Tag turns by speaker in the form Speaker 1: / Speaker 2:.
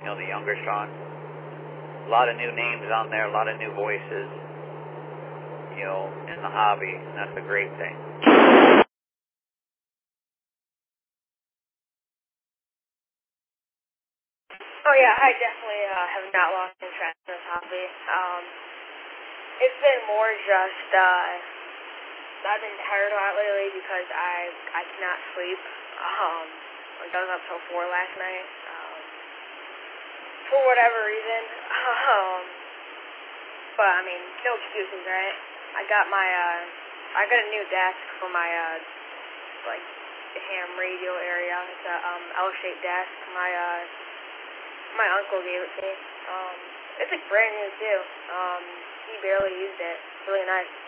Speaker 1: The younger Sean. A lot of new names on there, a lot of new voices, in the hobby, and that's a great thing.
Speaker 2: Oh yeah, I definitely have not lost interest in this hobby. It's been more just, I've been tired a lot lately because I cannot sleep. I was up till 4 last night, for whatever reason. But I mean, no excuses, right? I got a new desk for my, ham radio area. It's a, L-shaped desk. My uncle gave it to me. It's like brand new too. He barely used it. It's really nice.